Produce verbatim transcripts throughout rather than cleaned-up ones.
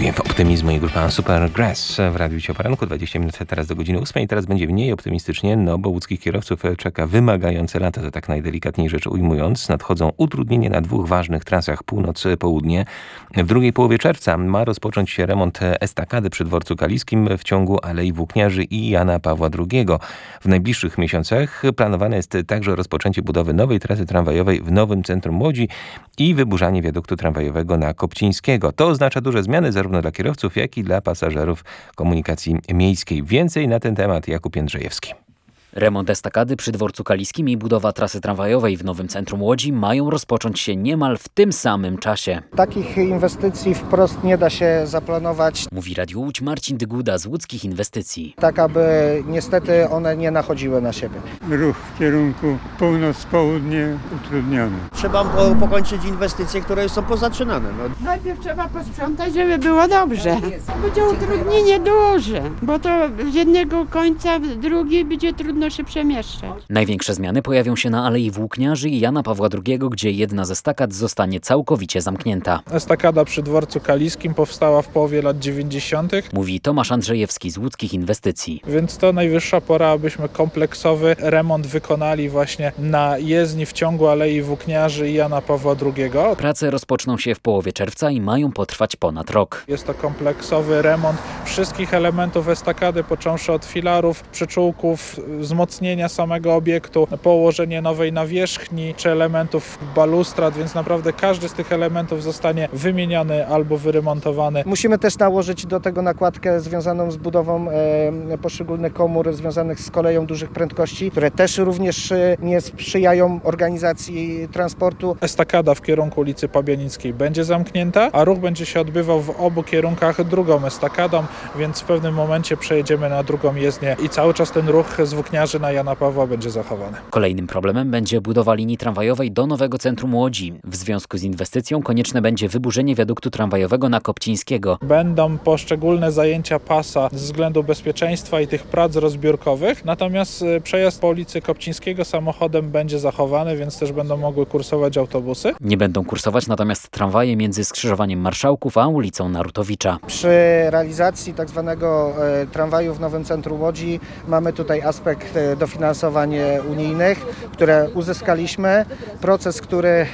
Powiew optymizmu i grupa Supergrass w Radiu Cię o Poranku. dwadzieścia minut teraz do godziny ósmej. Teraz będzie mniej optymistycznie, no bo łódzkich kierowców czeka wymagające lato, to tak najdelikatniej rzecz ujmując. Nadchodzą utrudnienia na dwóch ważnych trasach północ-południe. W drugiej połowie czerwca ma rozpocząć się remont estakady przy dworcu kaliskim w ciągu Alei Włókniarzy i Jana Pawła drugiego. W najbliższych miesiącach planowane jest także rozpoczęcie budowy nowej trasy tramwajowej w nowym centrum Łodzi i wyburzanie wiaduktu tramwajowego na Kopcińskiego. To oznacza duże zmiany zarówno dla kierowców, jak i dla pasażerów komunikacji miejskiej. Więcej na ten temat Jakub Jędrzejewski. Remont estakady przy dworcu kaliskim i budowa trasy tramwajowej w nowym centrum Łodzi mają rozpocząć się niemal w tym samym czasie. Takich inwestycji wprost nie da się zaplanować. Mówi Radiu Łódź Marcin Dyguda z Łódzkich Inwestycji. Tak, aby niestety one nie nachodziły na siebie. Ruch w kierunku północ-południe utrudniony. Trzeba po, pokończyć inwestycje, które są pozaczynane. No. Najpierw trzeba posprzątać, żeby było dobrze. Będzie utrudnienie duże, bo to z jednego końca w drugi będzie trudno się przemieszczać. Największe zmiany pojawią się na Alei Włókniarzy i Jana Pawła drugiego, gdzie jedna z estakad zostanie całkowicie zamknięta. Estakada przy dworcu kaliskim powstała w połowie lat dziewięćdziesiątych. Mówi Tomasz Andrzejewski z Łódzkich Inwestycji. Więc to najwyższa pora, abyśmy kompleksowy remont wykonali właśnie na jezdni w ciągu Alei Włókniarzy i Jana Pawła drugiego. Prace rozpoczną się w połowie czerwca i mają potrwać ponad rok. Jest to kompleksowy remont wszystkich elementów estakady, począwszy od filarów, przyczółków, wzmocnienia samego obiektu, położenie nowej nawierzchni czy elementów balustrad, więc naprawdę każdy z tych elementów zostanie wymieniony albo wyremontowany. Musimy też nałożyć do tego nakładkę związaną z budową e, poszczególnych komór związanych z koleją dużych prędkości, które też również e, nie sprzyjają organizacji transportu. Estakada w kierunku ulicy Pabianickiej będzie zamknięta, a ruch będzie się odbywał w obu kierunkach drugą estakadą, więc w pewnym momencie przejedziemy na drugą jezdnię i cały czas ten ruch z Włókniarzy na Jana Pawła będzie zachowany. Kolejnym problemem będzie budowa linii tramwajowej do nowego centrum Łodzi. W związku z inwestycją konieczne będzie wyburzenie wiaduktu tramwajowego na Kopcińskiego. Będą poszczególne zajęcia pasa ze względu bezpieczeństwa i tych prac rozbiórkowych, natomiast przejazd po ulicy Kopcińskiego samochodem będzie zachowany, więc też będą mogły kursować autobusy. Nie będą kursować natomiast tramwaje między skrzyżowaniem Marszałków a ulicą Narutowicza. Przy realizacji tak zwanego e, tramwaju w nowym centrum Łodzi mamy tutaj aspekt dofinansowań unijnych, które uzyskaliśmy. Proces, który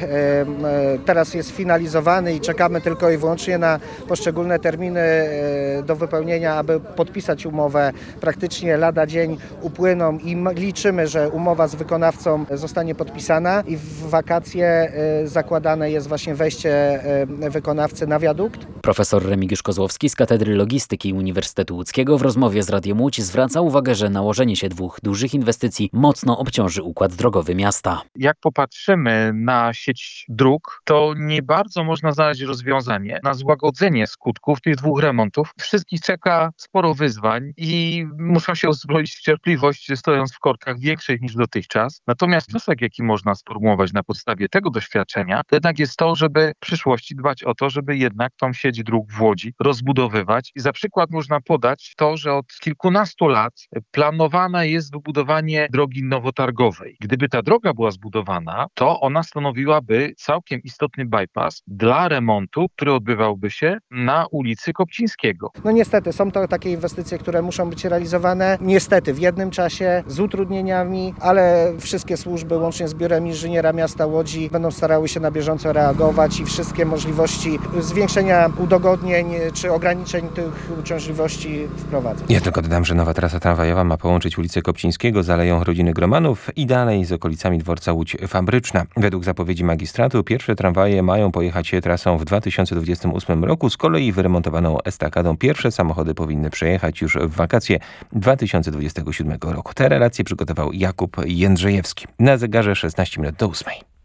teraz jest finalizowany i czekamy tylko i wyłącznie na poszczególne terminy do wypełnienia, aby podpisać umowę. Praktycznie lada dzień upłyną i liczymy, że umowa z wykonawcą zostanie podpisana i w wakacje zakładane jest właśnie wejście wykonawcy na wiadukt. Profesor Remigiusz Kozłowski z Katedry Logistyki Uniwersytetu Łódzkiego w rozmowie z Radiem Łódź zwraca uwagę, że nałożenie się dwóch dużych inwestycji mocno obciąży układ drogowy miasta. Jak popatrzymy na sieć dróg, to nie bardzo można znaleźć rozwiązanie na złagodzenie skutków tych dwóch remontów. Wszystkich czeka sporo wyzwań i muszą się uzbroić w cierpliwość, stojąc w korkach większych niż dotychczas. Natomiast wniosek, jaki można sformułować na podstawie tego doświadczenia, to jednak jest to, żeby w przyszłości dbać o to, żeby jednak tą sieć dróg w Łodzi rozbudowywać. I za przykład można podać to, że od kilkunastu lat planowane jest wybudowanie drogi nowotargowej. Gdyby ta droga była zbudowana, to ona stanowiłaby całkiem istotny bypass dla remontu, który odbywałby się na ulicy Kopcińskiego. No niestety, są to takie inwestycje, które muszą być realizowane niestety w jednym czasie, z utrudnieniami, ale wszystkie służby, łącznie z Biurem Inżyniera Miasta Łodzi, będą starały się na bieżąco reagować i wszystkie możliwości zwiększenia udogodnień czy ograniczeń tych uciążliwości wprowadzać. Ja tylko dodam, że nowa trasa tramwajowa ma połączyć ulicę Kopcińskiego z Aleją Rodziny Gromanów i dalej z okolicami dworca Łódź Fabryczna. Według zapowiedzi magistratu pierwsze tramwaje mają pojechać trasą w dwa tysiące dwudziestym ósmym roku. Z kolei wyremontowaną estakadą pierwsze samochody powinny przejechać już w wakacje dwa tysiące dwudziestego siódmego roku. Te relacje przygotował Jakub Jędrzejewski. Na zegarze szesnaście minut do ósmej.